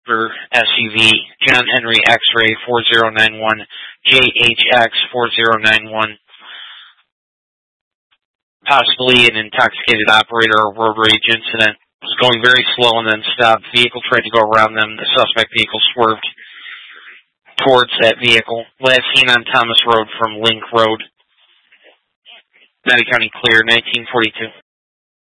Chrysler SUV, John Henry X-Ray 4091, JHX 4091. Possibly an intoxicated operator or road rage incident. Was going very slow and then stopped. Vehicle tried to go around them. The suspect vehicle swerved towards that vehicle. Last seen on Thomas Road from Link Road. Matty County clear, 1942.